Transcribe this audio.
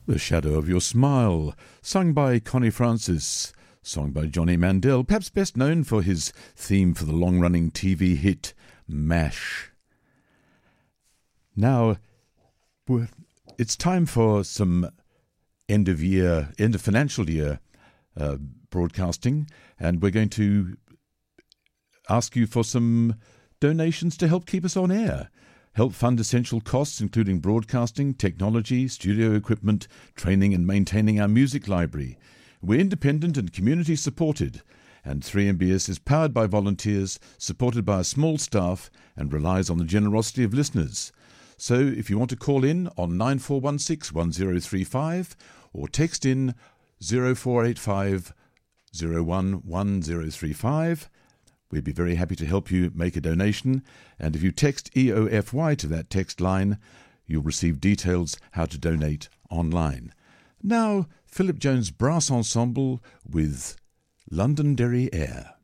The Shadow of Your Smile, sung by Connie Francis, sung by Johnny Mandel, perhaps best known for his theme for the long-running TV hit MASH. Now, it's time for some end of financial year broadcasting, and we're going to ask you for some donations to help keep us on air. Help fund essential costs including broadcasting, technology, studio equipment, training and maintaining our music library. We're independent and community supported, and 3MBS is powered by volunteers, supported by a small staff, and relies on the generosity of listeners. So if you want to call in on 9416 1035 or text in 0485 011035, we'd be very happy to help you make a donation, and if you text EOFY to that text line, you'll receive details how to donate online. Now, Philip Jones Brass Ensemble with Londonderry Air.